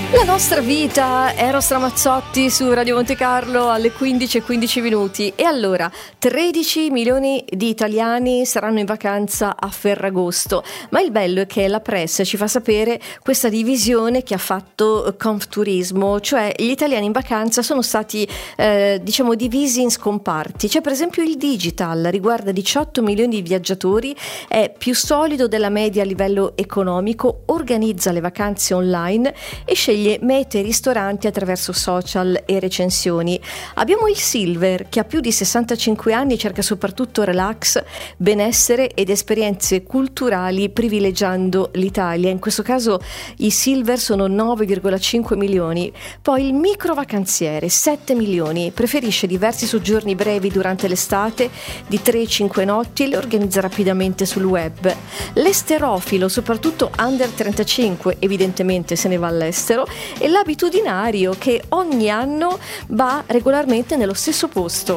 La nostra vita, Eros Ramazzotti su Radio Monte Carlo alle 15:15 minuti. E allora, 13 milioni di italiani saranno in vacanza a Ferragosto, ma il bello è che la press ci fa sapere questa divisione che ha fatto Confturismo, cioè gli italiani in vacanza sono stati divisi in scomparti. C'è per esempio il digital, riguarda 18 milioni di viaggiatori, è più solido della media a livello economico, organizza le vacanze online e sceglie mete e ristoranti attraverso social e recensioni. Abbiamo il Silver, che ha più di 65 anni e cerca soprattutto relax, benessere ed esperienze culturali privilegiando l'Italia. In questo caso i Silver sono 9,5 milioni. Poi il microvacanziere, 7 milioni, preferisce diversi soggiorni brevi durante l'estate di 3-5 notti e le organizza rapidamente sul web. L'esterofilo, soprattutto under 35, evidentemente se ne va all'estero, e l'abitudinario che ogni anno va regolarmente nello stesso posto.